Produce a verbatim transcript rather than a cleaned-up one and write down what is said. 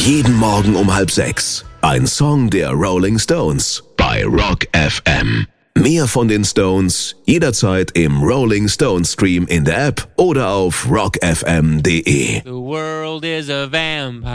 Jeden Morgen um halb sechs. Ein Song der Rolling Stones bei Rock F M. Mehr von den Stones jederzeit im Rolling Stones Stream in der App oder auf rock f m punkt d e. The world is a vampire.